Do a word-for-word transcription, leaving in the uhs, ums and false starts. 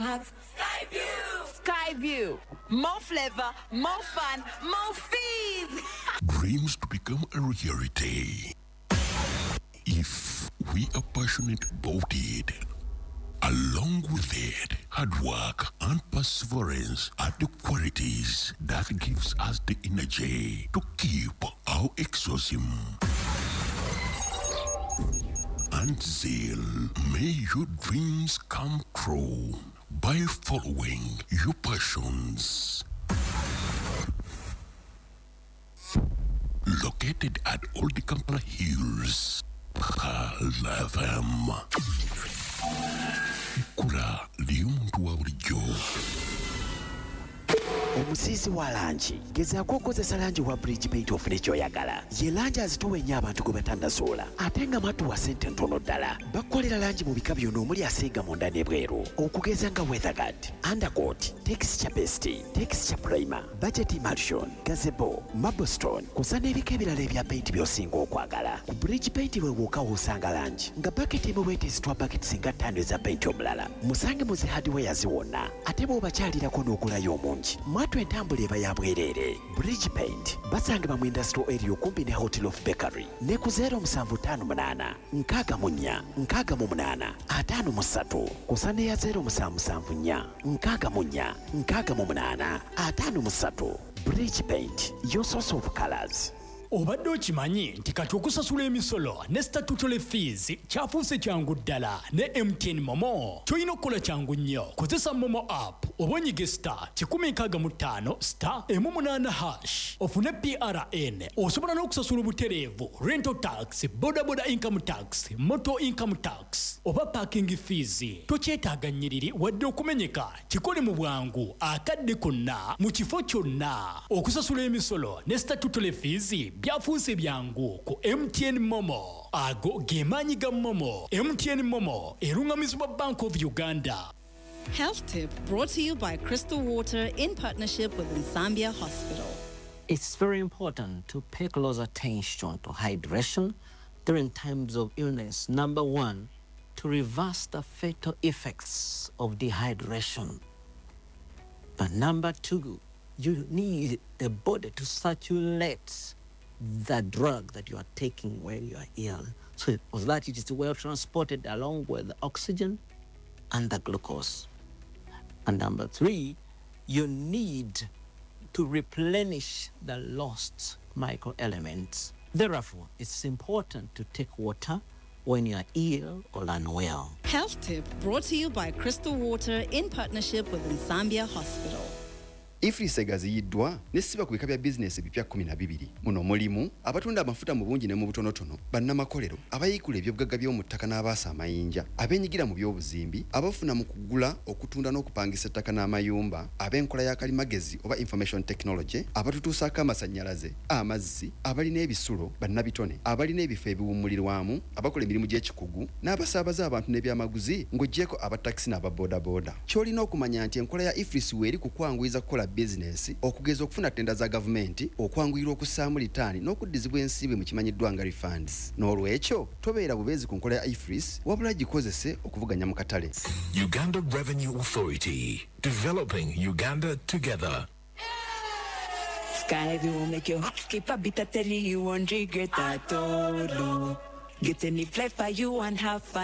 have Skyview. Skyview. More flavor, more fun, more fees. Dreams to become a reality. If we are passionate about it, along with it, hard work and perseverance are the qualities that gives us the energy to keep our exorcism and zeal. May your dreams come true by following your passions. Located at Old Kampala Hills, Pearl F M. Kula liumuntu wa bulijjo. Omusiisi wa langi gezaako okozesa langi wa bridge paint ofune ky'oyagala. Ye langi azituwa ennyo abantu gwe batannasuula ate nga matuwa ssente ntono ddala. Bakolera langi mu bika byonna omuli asiiga munda n'ebweru okugeza nga weatherguard, undercoat, texture paste, texture primer, budget emulsion, gazebo, marblestone kusa n'ebika ebirala ebya paint by'osinga okwagala. Ku bridge paint we wookawo osanga langi nga baketi emu weeteesitwa baketi singa ttaano eza paint omulala. Musange mu zi hardwares wonna ate bw'obakyalirako n'ogulayo omungi. Mwatu entambula eba ya bwereere. Bridge Paint basangibwa mu industrial area okumpi ne Hotel of Bakery ne ku zero musanvu ttaano munaana nkaaga mu nnya nkaaga mu munaana ataano mu ssatu kusa ne ya zero musanvu musanvu nnya nkaaga mu nnya nkaaga mu munaana ataano mu ssatu. Bridge Paint, your source of colors. Obadde okimanyi nti kati okusasula emisolo ne statutory fees kyafuuse kyangu ddala ne M T N Momo. Kyolina okukola kyangu nnyo. Kozesa Momo app oba onyige star kikumi nkaaga mu ttaano star emu munaana hash ofune P R N. Osobola n'okusasula obutereevu rental tax, boda boda income tax, motor income tax oba parking fees. Tokyetaaga nnyiriri wadde okumenyeka. Kikole mu bwangu akadde konna mu kifo kyonna. Okusasula emisolo ne statutory fees byafuuse byangu ku M T N Momo. Ago gemaanyi ga Momo. M T N Momo erungamizibwa Bank of Uganda. Health tip brought to you by Crystal Water in partnership with Nsambia Hospital. It's very important to pay close attention to hydration during times of illness. Number one, to reverse the fatal effects of dehydration. But number two, you need the body to circulate the drug that you are taking when you are ill, so that it is well transported along with the oxygen and the glucose. And number three, you need to replenish the lost microelements. Therefore, it's important to take water when you are ill or unwell. Health tip brought to you by Crystal Water in partnership with Nsambia Hospital. Ifrisa egaziyiddwa nesiba ku bika bya bizinesi bipya kumi na bibiri. Muno mulimu abatunda amafuta mu bungi ne mu butonotono, bannamakolero, abayikula ebyobugagga by'omu ttaka n'abaasa amayinja, abenyigira mu by'obuzimbi, abafuna mu kugula, okutunda n'okupangisa ettaka n'amayumba, ab'enkola ya kalimagezi oba information technology, abatutuusaako amasannyalaze, amazzi, abalina ebisulo, bannabitone, abalina ebifo ebiwummulirwamu, abakola emirimu gy'ekikugu, n'abasaabaza abantu n'ebyamaguzi ng'oggyeko abatakisi n'ababoodaboda. Ky'olina okumanya nti enkola ya Ifrisi weeri kukwanguyiza kukola business okugeza okufuna tenda za gavumenti, okwanguyirwa okussaamu litaani n'okuddizibwa ensimbi mu kimanyiddwa nga refunds. N'olwekyo tobeera bubeezi ku nkola ya I F R I S wabula gikozese okuvuganya mu katale. Uganda Revenue Authority, developing Uganda together. Skyview will make your heart skip a bit. I tell you, you won't regret at all. Get any flavor you and have fun.